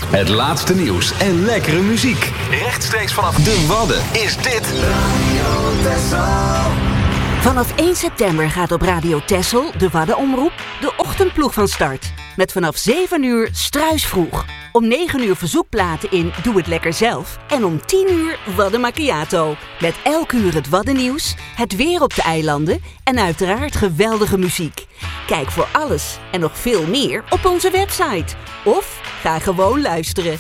Het laatste nieuws en lekkere muziek. Rechtstreeks vanaf de Wadden is dit Radio Texel. Vanaf 1 september gaat op Radio Texel, de Waddenomroep, de ochtendploeg van start. Met vanaf 7 uur Struisvroeg. Om 9 uur verzoekplaten in Doe het lekker zelf. En om 10 uur Wadden Macchiato. Met elk uur het Waddennieuws, het weer op de eilanden en uiteraard geweldige muziek. Kijk voor alles en nog veel meer op onze website. Of ga gewoon luisteren.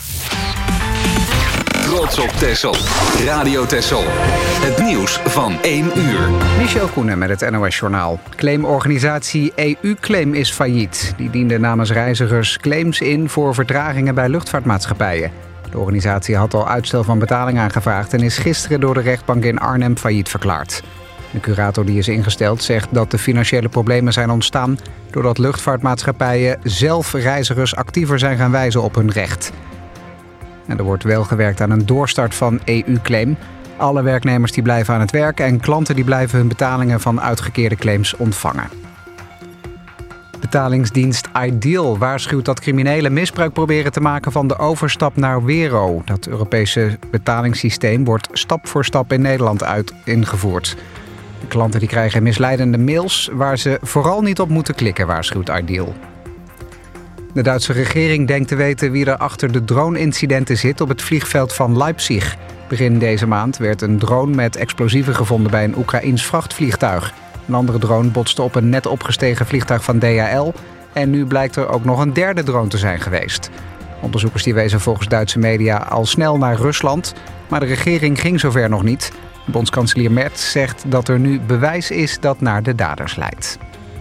Trots op Texel. Radio Texel. Het nieuws van 1 uur. Michel Koenen met het NOS-journaal. Claimorganisatie EU-Claim is failliet. Die diende namens reizigers claims in voor vertragingen bij luchtvaartmaatschappijen. De organisatie had al uitstel van betaling aangevraagd en is gisteren door de rechtbank in Arnhem failliet verklaard. De curator die is ingesteld zegt dat de financiële problemen zijn ontstaan doordat luchtvaartmaatschappijen zelf reizigers actiever zijn gaan wijzen op hun recht. En er wordt wel gewerkt aan een doorstart van EU-Claim. Alle werknemers die blijven aan het werk en klanten die blijven hun betalingen van uitgekeerde claims ontvangen. Betalingsdienst Ideal waarschuwt dat criminelen misbruik proberen te maken van de overstap naar Wero. Dat Europese betalingssysteem wordt stap voor stap in Nederland ingevoerd. De klanten die krijgen misleidende mails waar ze vooral niet op moeten klikken, waarschuwt Ideal. De Duitse regering denkt te weten wie er achter de drone-incidenten zit op het vliegveld van Leipzig. Begin deze maand werd een drone met explosieven gevonden bij een Oekraïens vrachtvliegtuig. Een andere drone botste op een net opgestegen vliegtuig van DHL. En nu blijkt er ook nog een derde drone te zijn geweest. Onderzoekers die wezen volgens Duitse media al snel naar Rusland. Maar de regering ging zover nog niet. Bondskanselier Merz zegt dat er nu bewijs is dat naar de daders leidt.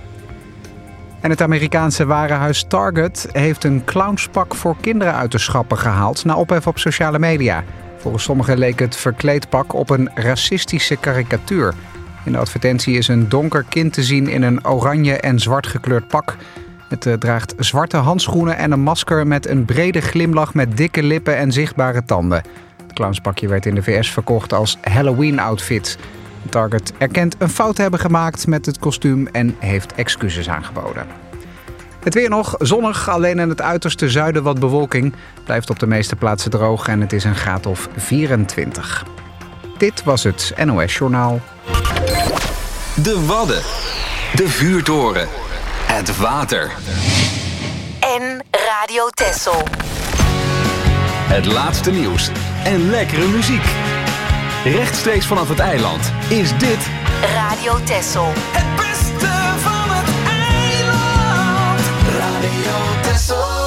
En het Amerikaanse warenhuis Target heeft een clownspak voor kinderen uit de schappen gehaald na ophef op sociale media. Volgens sommigen leek het verkleedpak op een racistische karikatuur. In de advertentie is een donker kind te zien in een oranje en zwart gekleurd pak. Het draagt zwarte handschoenen en een masker met een brede glimlach met dikke lippen en zichtbare tanden. Het clownspakje werd in de VS verkocht als Halloween-outfit. Target erkent een fout te hebben gemaakt met het kostuum en heeft excuses aangeboden. Het weer nog zonnig, alleen in het uiterste zuiden wat bewolking. Blijft op de meeste plaatsen droog en het is een graad of 24. Dit was het NOS Journaal. De Wadden. De vuurtoren. Het water. En Radio Texel. Het laatste nieuws en lekkere muziek. Rechtstreeks vanaf het eiland is dit Radio Texel. Het beste van het eiland. Radio Texel.